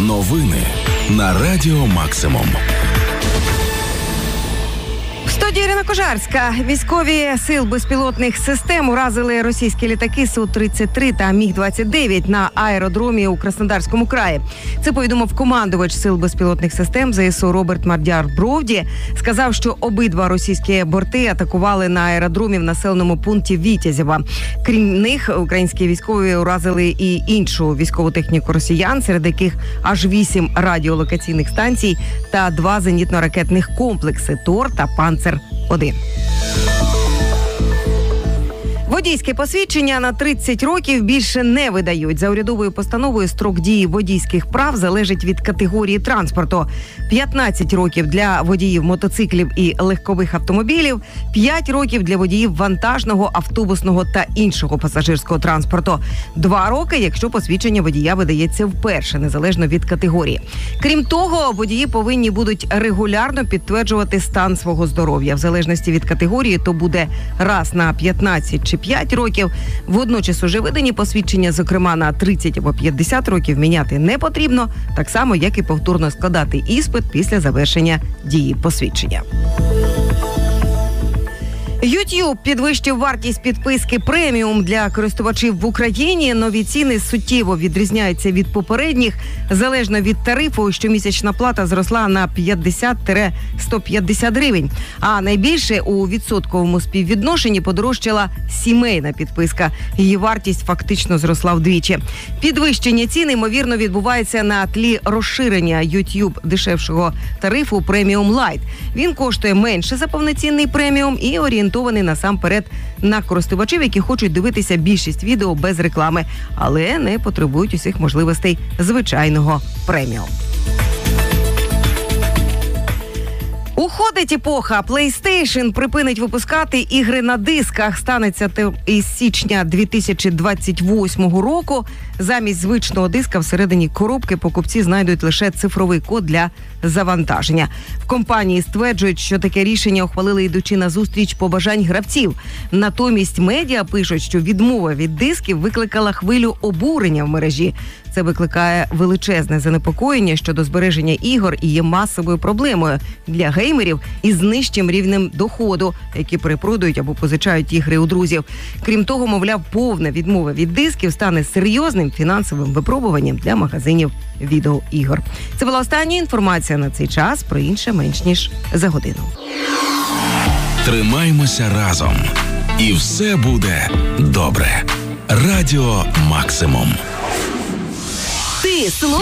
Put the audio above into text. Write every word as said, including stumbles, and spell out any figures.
Новини на Радіо Максимум. В студії Ірина Кожарська. Військові сил безпілотних систем уразили російські літаки Су тридцять три та Міг двадцять дев'ять на аеродромі у Краснодарському краї. Це повідомив командувач сил безпілотних систем Зе Ес У Роберт Мардяр Бровді. Сказав, що обидва російські борти атакували на аеродромі в населеному пункті Вітязєва. Крім них, українські військові уразили і іншу військову техніку росіян, серед яких аж вісім радіолокаційних станцій та два зенітно-ракетних комплекси «Тор» та «Панцер один». Водійське посвідчення на тридцять років більше не видають. За урядовою постановою строк дії водійських прав залежить від категорії транспорту. п'ятнадцять років для водіїв мотоциклів і легкових автомобілів, п'ять років для водіїв вантажного, автобусного та іншого пасажирського транспорту. Два роки, якщо посвідчення водія видається вперше, незалежно від категорії. Крім того, водії повинні будуть регулярно підтверджувати стан свого здоров'я. В залежності від категорії то буде раз на п'ятнадцять чи п'ять років. Водночас уже видані посвідчення, зокрема на тридцять або п'ятдесят років, міняти не потрібно, так само, як і повторно складати іспит після завершення дії посвідчення. YouTube підвищив вартість підписки преміум для користувачів в Україні. Нові ціни суттєво відрізняються від попередніх. Залежно від тарифу, щомісячна плата зросла на п'ятдесят - сто п'ятдесят гривень. А найбільше у відсотковому співвідношенні подорожчала сімейна підписка. Її вартість фактично зросла вдвічі. Підвищення цін, ймовірно, відбувається на тлі розширення YouTube дешевшого тарифу преміум Лайт. Він коштує менше за повноцінний преміум і орієнтований насамперед на користувачів, які хочуть дивитися більшість відео без реклами, але не потребують усіх можливостей звичайного преміум. Уходить епоха. PlayStation припинить випускати ігри на дисках. Станеться це із січня дві тисячі двадцять восьмого року. Замість звичного диска всередині коробки покупці знайдуть лише цифровий код для завантаження. В компанії стверджують, що таке рішення ухвалили, йдучи на зустріч побажань гравців. Натомість медіа пишуть, що відмова від дисків викликала хвилю обурення в мережі. Це викликає величезне занепокоєння щодо збереження ігор і є масовою проблемою для геймерів із нижчим рівнем доходу, які перепродають або позичають ігри у друзів. Крім того, мовляв, повна відмова від дисків стане серйозним фінансовим випробуванням для магазинів відеоігор. Це була остання інформація на цей час, про інше менш ніж за годину. Тримаймося разом. І все буде добре. Радіо Максимум. Ти